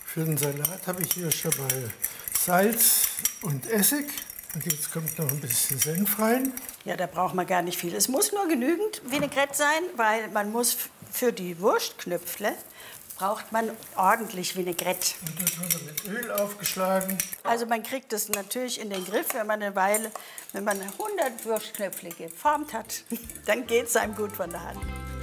Für den Salat habe ich hier schon mal Salz und Essig. Und jetzt kommt noch ein bisschen Senf rein. Ja, da braucht man gar nicht viel. Es muss nur genügend Vinaigrette sein, weil man muss für die Wurstknöpfle braucht man ordentlich Vinaigrette. Und das wird mit Öl aufgeschlagen. Also man kriegt es natürlich in den Griff, wenn man 100 Wurstknöpfle geformt hat, dann geht es einem gut von der Hand.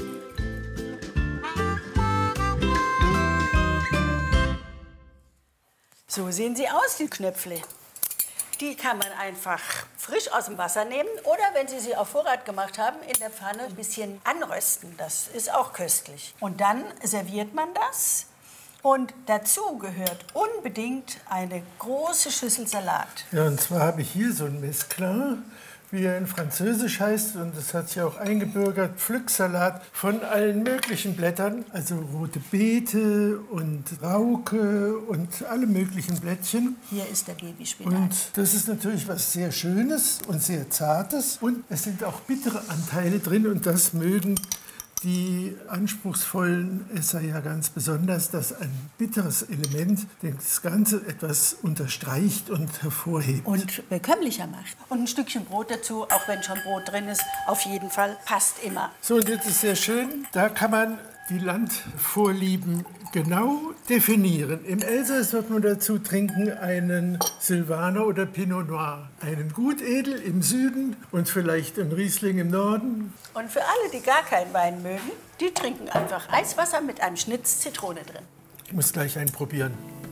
So sehen sie aus, die Knöpfle. Die kann man einfach frisch aus dem Wasser nehmen oder, wenn Sie sie auf Vorrat gemacht haben, in der Pfanne ein bisschen anrösten. Das ist auch köstlich. Und dann serviert man das. Und dazu gehört unbedingt eine große Schüssel Salat. Ja, und zwar habe ich hier so ein Mesclun, wie er in Französisch heißt. Und das hat sich auch eingebürgert. Pflücksalat von allen möglichen Blättern. Also rote Beete und Rauke und alle möglichen Blättchen. Hier ist der Babyspinat. Und das ist natürlich was sehr Schönes und sehr Zartes. Und es sind auch bittere Anteile drin. Und das mögen die anspruchsvollen Esser ja ganz besonders, dass ein bitteres Element das Ganze etwas unterstreicht und hervorhebt. Und bekömmlicher macht. Und ein Stückchen Brot dazu, auch wenn schon Brot drin ist, auf jeden Fall passt immer. So, und jetzt ist sehr schön, da kann man die Landvorlieben genau definieren. Im Elsass wird man dazu trinken einen Silvaner oder Pinot Noir. Einen Gutedel im Süden und vielleicht einen Riesling im Norden. Und für alle, die gar keinen Wein mögen, die trinken einfach Eiswasser mit einem Schnitz Zitrone drin. Ich muss gleich einen probieren.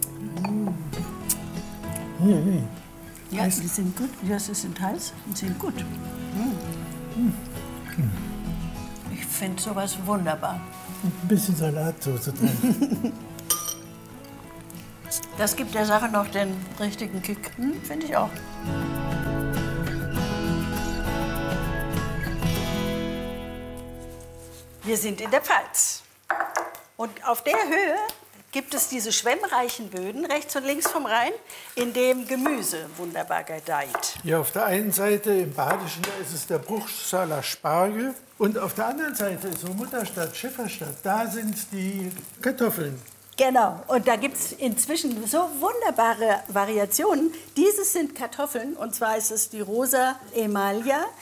Ja, die sind gut. Ja, sie sind heiß und sind gut. Ich finde sowas wunderbar. Ein bisschen Salatsauce drin. Das gibt der Sache noch den richtigen Kick. Finde ich auch. Wir sind in der Pfalz. Und auf der Höhe gibt es diese schwemmreichen Böden rechts und links vom Rhein, in dem Gemüse wunderbar gedeiht. Hier auf der einen Seite im Badischen, da ist es der Bruchsaler Spargel. Und auf der anderen Seite, so Mutterstadt, Schifferstadt, da sind die Kartoffeln. Genau, und da gibt es inzwischen so wunderbare Variationen. Dieses sind Kartoffeln, und zwar ist es die Rosa Emalia.